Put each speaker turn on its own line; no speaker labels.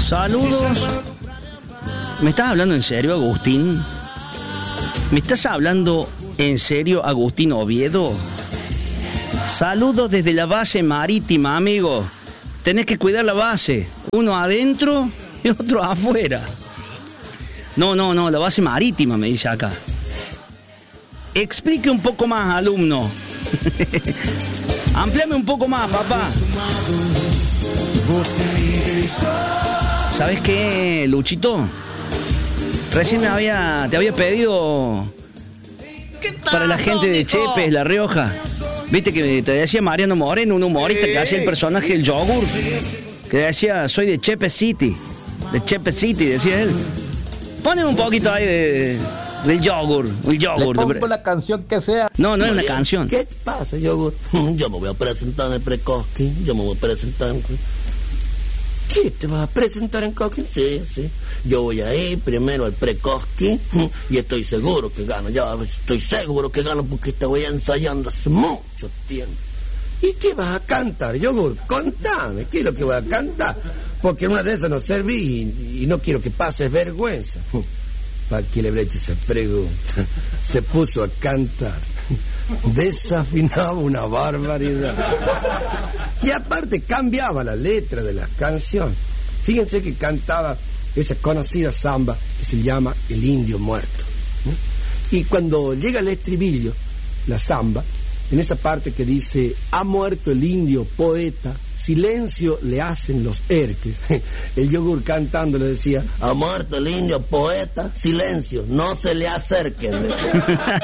Saludos. ¿Me estás hablando en serio, Agustín? ¿Me estás hablando en serio, Agustín Oviedo? Saludos desde la base marítima, amigo. Tenés que cuidar la base. Uno adentro y otro afuera. No, la base marítima, me dice acá. Explique un poco más, alumno. Amplíame un poco más, papá. ¿Sabes qué, Luchito? Recién te había pedido para la gente de Chepes, La Rioja. Viste que te decía Mariano Moreno, un humorista que hacía el personaje del yogur, que decía, soy de Chepes City. De Chepes City, decía él. Poneme un poquito ahí del yogur. El yogur.
Le pongo la canción que sea.
No es una canción.
¿Qué te pasa, yogur? Yo me voy a presentar en el Pre-Cosquín. ¿Qué te vas a presentar en Cosquín? Sí. Yo voy a ir primero al Pre-Cosquín y estoy seguro que gano. Estoy seguro que gano porque te voy ensayando hace mucho tiempo. ¿Y qué vas a cantar, yogur? Contame, ¿qué es lo que vas a cantar? Porque en una de esas no serví y no quiero que pases vergüenza. ¿Para qué le habré hecho esa pregunta? Se puso a cantar. Desafinaba una barbaridad. Y aparte cambiaba la letra de la canción. Fíjense que cantaba esa conocida samba que se llama El Indio Muerto. Y cuando llega el estribillo, la samba, en esa parte que dice, ha muerto el indio poeta, silencio le hacen los erques. El yogur cantando le decía, ha muerto el indio poeta, silencio, no se le acerquen.